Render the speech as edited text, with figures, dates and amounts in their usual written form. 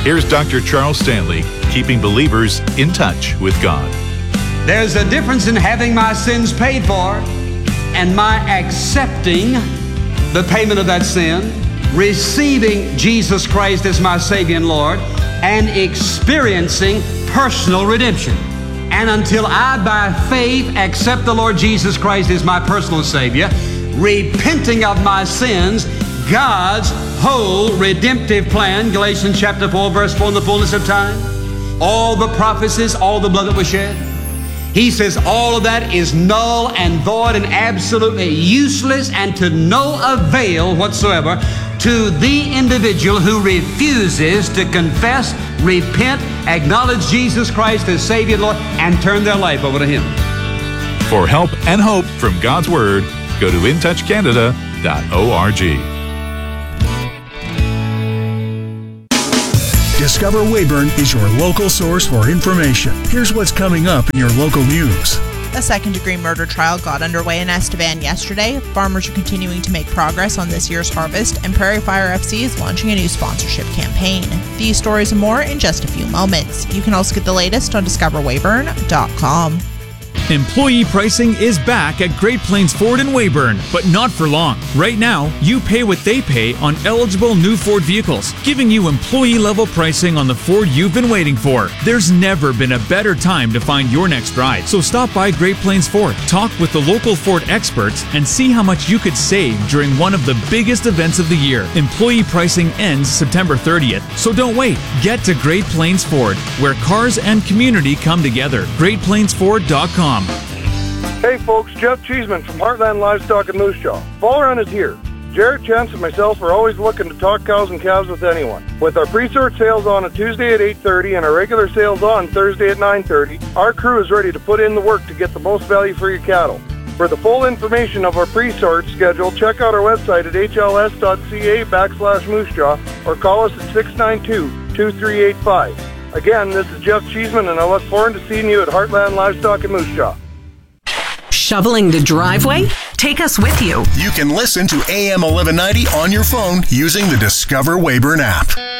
Here's Dr. Charles Stanley, keeping believers in touch with God. There's a difference in having my sins paid for and my accepting the payment of that sin, receiving Jesus Christ as my Savior and Lord, and experiencing personal redemption. And until I, by faith, accept the Lord Jesus Christ as my personal Savior, repenting of my sins, God's whole redemptive plan, Galatians chapter 4, verse 4, in the fullness of time, all the prophecies, all the blood that was shed, he says all of that is null and void and absolutely useless and to no avail whatsoever to the individual who refuses to confess, repent, acknowledge Jesus Christ as Savior and Lord, and turn their life over to Him. For help and hope from God's Word, go to intouchcanada.org. Discover Weyburn is your local source for information. Here's what's coming up in your local news. A second-degree murder trial got underway in Estevan yesterday. Farmers are continuing to make progress on this year's harvest, and Prairie Fire FC is launching a new sponsorship campaign. These stories and more in just a few moments. You can also get the latest on discoverweyburn.com. Employee pricing is back at Great Plains Ford in Weyburn, but not for long. Right now, you pay what they pay on eligible new Ford vehicles, giving you employee-level pricing on the Ford you've been waiting for. There's never been a better time to find your next ride, so stop by Great Plains Ford, talk with the local Ford experts, and see how much you could save during one of the biggest events of the year. Employee pricing ends September 30th, so don't wait. Get to Great Plains Ford, where cars and community come together. GreatPlainsFord.com. Hey folks, Jeff Cheeseman from Heartland Livestock in Moose Jaw. Fall run is here. Jared Chance and myself are always looking to talk cows and calves with anyone. With our pre-sort sales on a Tuesday at 8:30 and our regular sales on Thursday at 9:30, our crew is ready to put in the work to get the most value for your cattle. For the full information of our pre-sort schedule, check out our website at hls.ca/Moose Jaw or call us at 692-2385. Again, this is Jeff Cheeseman, and I look forward to seeing you at Heartland Livestock in Moose Jaw. Shoveling the driveway? Take us with you. You can listen to AM 1190 on your phone using the Discover Weyburn app.